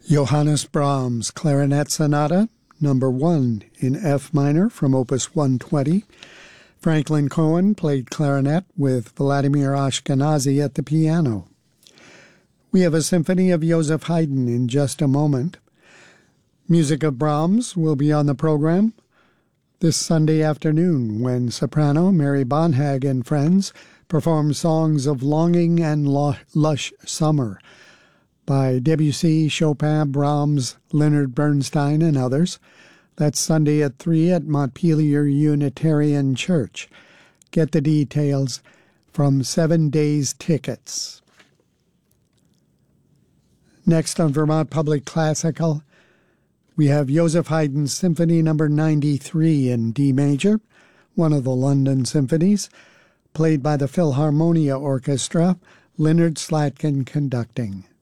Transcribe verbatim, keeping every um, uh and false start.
Johannes Brahms Clarinet Sonata, number one in F minor from Opus one twenty. Franklin Cohen played clarinet with Vladimir Ashkenazy at the piano. We have a symphony of Joseph Haydn in just a moment. Music of Brahms will be on the program this Sunday afternoon when soprano Mary Bonhag and friends perform songs of longing and lush summer by Debussy, Chopin, Brahms, Leonard Bernstein, and others. That's Sunday at three at Montpelier Unitarian Church. Get the details from Seven Days Tickets. Next on Vermont Public Classical, we have Joseph Haydn's Symphony number ninety-three in D major, one of the London symphonies, played by the Philharmonia Orchestra, Leonard Slatkin conducting.